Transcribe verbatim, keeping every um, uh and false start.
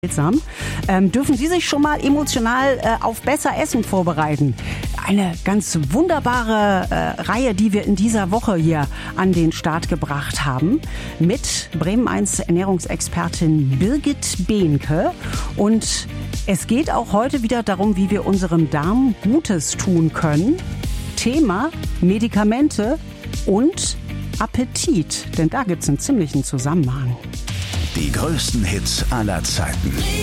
Seltsam. Ähm, dürfen Sie sich schon mal emotional äh, auf besser Essen vorbereiten? Eine ganz wunderbare äh, Reihe, die wir in dieser Woche hier an den Start gebracht haben, mit Bremen eins Ernährungsexpertin Birgit Behnke. Und es geht auch heute wieder darum, wie wir unserem Darm Gutes tun können. Thema Medikamente und Appetit, denn da gibt es einen ziemlichen Zusammenhang. Die größten Hits aller Zeiten.